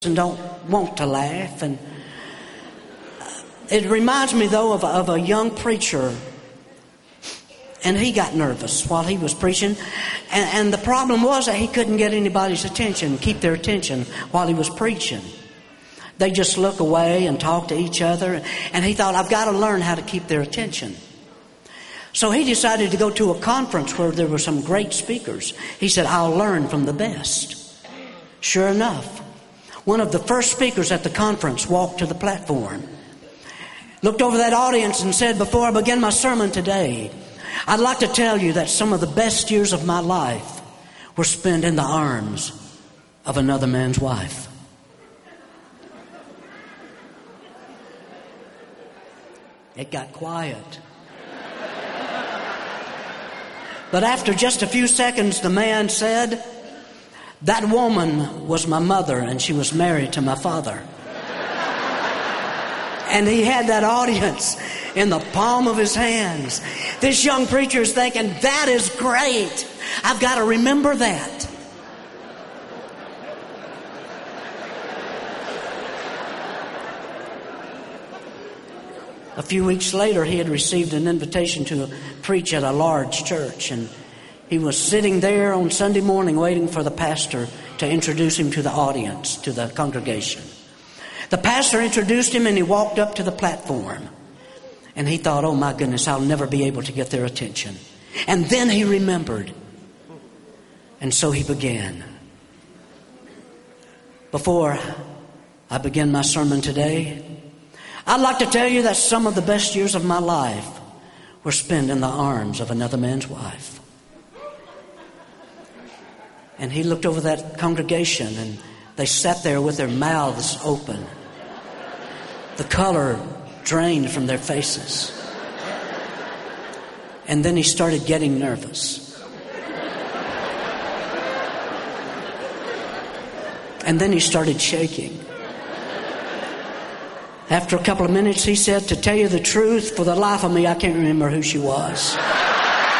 and don't want to laugh. And it reminds me, though, of a young preacher. And he got nervous while he was preaching. And the problem was that he couldn't get anybody's attention, keep their attention while he was preaching. They just look away and talk to each other. And he thought, I've got to learn how to keep their attention. So he decided to go to a conference where there were some great speakers. He said, I'll learn from the best. Sure enough, one of the first speakers at the conference walked to the platform, looked over that audience and said, before I begin my sermon today, I'd like to tell you that some of the best years of my life were spent in the arms of another man's wife. It got quiet. But after just a few seconds, the man said, that woman was my mother, and she was married to my father. And he had that audience in the palm of his hands. This young preacher is thinking, that is great. I've got to remember that. A few weeks later, he had received an invitation to preach at a large church, and he was sitting there on Sunday morning waiting for the pastor to introduce him to the audience, to the congregation. The pastor introduced him and he walked up to the platform. And he thought, oh my goodness, I'll never be able to get their attention. And then he remembered. And so he began. Before I begin my sermon today, I'd like to tell you that some of the best years of my life were spent in the arms of another man's wife. And he looked over that congregation, and they sat there with their mouths open. The color drained from their faces. And then he started getting nervous. And then he started shaking. After a couple of minutes, he said, to tell you the truth, for the life of me, I can't remember who she was.